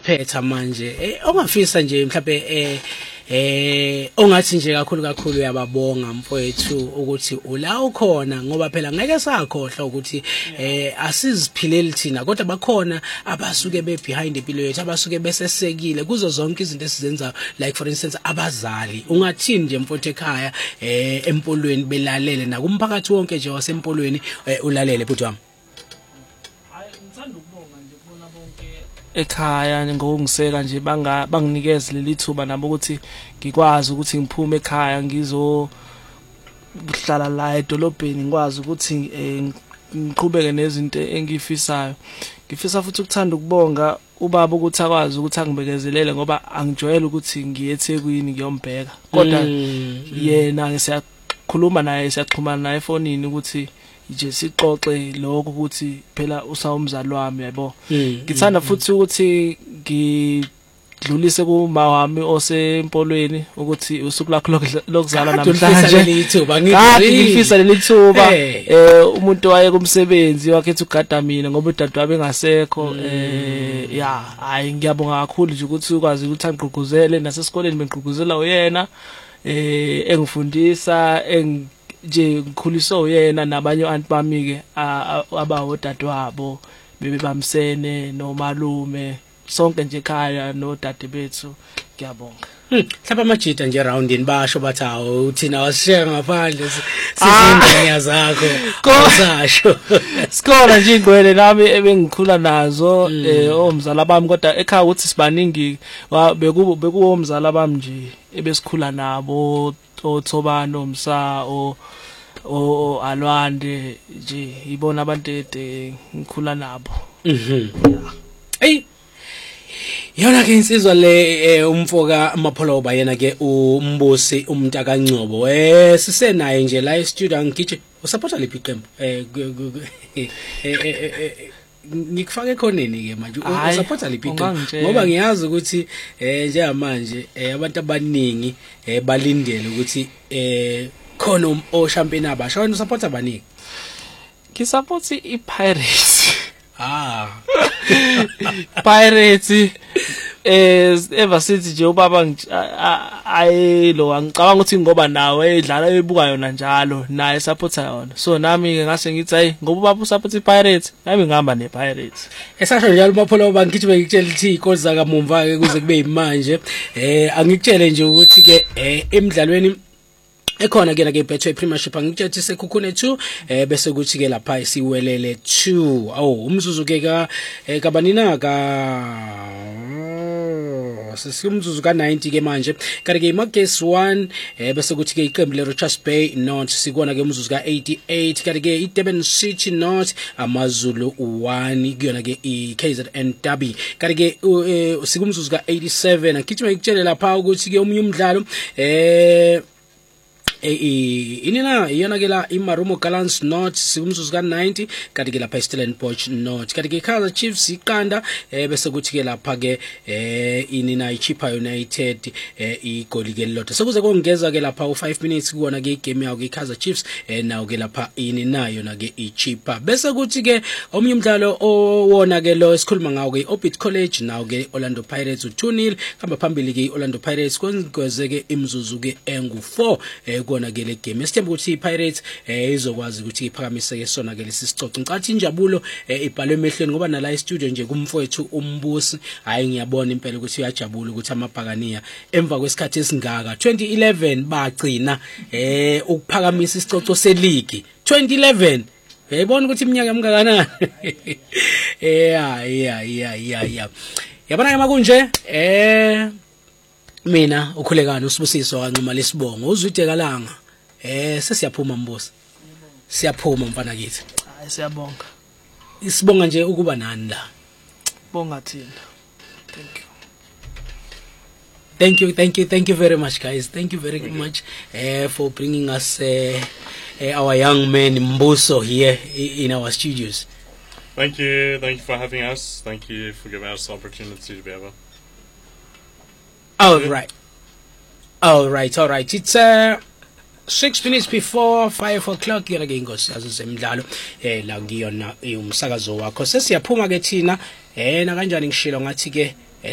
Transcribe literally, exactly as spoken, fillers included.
siyaphetha manje eh ongafisa nje mhlawumbe eh eh ongathi nje kakhulu kakhulu uyababonga mfowethu ukuthi ula ukhona ngoba phela ngeke sakhohlwa ukuthi eh asiziphileli thina kodwa bakhona abasuke be behind impilo yethu abasuke besesekile kuzo zonke izinto esizenza like for instance abazali ungathini nje mfowethu ekhaya eh empolweni belalele nakumphakathi wonke nje wasempolweni ulalele bhuti wami. Ekhaya ngokungiseka nje banga banginikeza leli thuba nabo ukuthi ngikwazi ukuthi ngiphume ekhaya ngizo kuhlala la edolobheni ngikwazi ukuthi ngiqhubeke nezinto engifisayo. Ngifisa futhi ukuthanda ukubonga ubaba ukuthi akwazi ukuthi angibekezelele ngoba angijwayele ukuthi ngiye eThekwini ngiyombheka kodwa yena ngisiyakhuluma naye siyaxhumana naye efonini ukuthi nje sixoxe lokho ukuthi phela usawumzali wami yabo. Ngithanda futhi ukuthi ngidlulise kuma wami osempolweni ukuthi usuku lakho lokuzala namhlanje ngifisa leli thuba eh umuntu waye kumsebenzi wakhetha ugada mina ngoba udade wabe engasekho eh ya hayi ngiyabonga kakhulu nje ukuthi ukwazi ukuthi angigqugquzele nasesikoleni bengigqugquzela uyena eh engifundisa eng nje ngikhuliswa uyena nabanye abantu bami ke abawo dadewabo bebe bamsene nomalume sonke nje ekhaya nodade bethu ngiyabonga. Mhlawumbe amajita nje roundini basho bathi awu uthina wasishiya ngaphandle sizingane zakho kosasho sikona nje ingwele nami ebengikhula nazo eh omzala bami kodwa ekhaya uthi sibaningi beku bekuwo umzala bami nje ebesikhula nabo oThobano umsa o o alwande nje ibona abantu ede ngikhula nabo. Mhm. Hey yona ke insizwa le umfoka Mapholoba yena ke umbusi umntaka Ngcobo eh sisenaye nje la e-studio ngitshe usupporta lephi iqembu eh ngikufake khoneni ke manje usupporta lephi iqembu ngoba ngiyazi ukuthi eh njengamanje abantu abaningi balindele ukuthi eh khona o champion abasha wena usupporta baningi. Ngisupport iPirates. Ah Pirates eh ever since nje ubaba ayilo angicabanga ukuthi ngoba nawe edlala ebuka yona njalo naye supporta yona so nami ke ngase ngithi hayi ngoba ubaba usupport iPirates nami ngihamba nePirates. Esasho njalo Mapholoba ngithi bengitshela ukuthi igoals zaka Mumva ke kuze kube imanje eh angikutshele nje ukuthi ke emidlalweni ekhona ke la ke Betway Premiership angitshethi sekhukhune two eh bese kuthi ke lapha isiwelele two awu umzuzu ke ka kabanina ka sesiyumzuzu ka ninety ke manje kanti ke iMarcus one eh bese kuthi ke iqembu le Richards Bay North sikona ke umzuzu ka eighty-eight kanti ke iDurban City North amaZulu one kuyona ke iK Z N Derby kanti ke sikumzuzu ka eighty-seven angithima ikutshele lapha ukuthi ke omunye umdlalo eh eh inina iyona ke la iMarumo Gallants North sikumzuzu ka ninety kanti ke lapha iStellenbosch North kanti ke Kaizer Chiefs iqanda eh bese kuthi ke lapha ke eh inina iChippa United eh igoli ke lilodwa sekuze kongeza ke lapha u five minutes kuona ke igame yawo ke Kaizer Chiefs eh nawo ke lapha inina yona ke iChippa bese kuthi ke omunye umdlalo owona ke lo esikhuluma ngawo ke Orbit College nawo ke Orlando Pirates u two nil hamba phambili ke Orlando Pirates konkweze ke imzuzu ke engu four eh kona ke le game esithemba ukuthi iPirates eh izokwazi ukuthi iphakamise ke sona ke lesisicoco ngicathi injabulo ibhalwe emehlweni ngoba nala e-studio nje kumfowethu umbusi hayi ngiyabona impela ukuthi uyajabula ukuthi amabhakaniya emva kwesikhathi esingaka twenty eleven bagcina eh ukuphakamisa isicoco seleague twenty eleven uyayibona ukuthi iminyaka emngakanani eh ya ya ya ya ya yabona ke makunje eh mina ukhulekani usibusiso kancuma lesibongo uzwide kalanga eh sesiyaphuma mbusi siyaphuma mfana kithi hayi siyabonga isibonga nje ukuba nani la bonga thina thank thank you you thank you thank you very much guys thank you very much uh, for bringing us uh, uh, our young man Mbuso here in our studios. Thank you thank you for having us. Thank you for giving us the opportunity to be able. All right. All right, all right. It's uh six minutes before five o'clock yena ke inkosi yasemidlalo eh la ngiyona umsakazo wakho sesiyaphuma ke thina eh na kanjani ngishilo ngathi ke